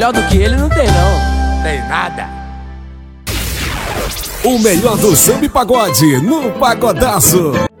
melhor do que ele não tem não. Tem nada. O melhor do samba e pagode no Pagodaço.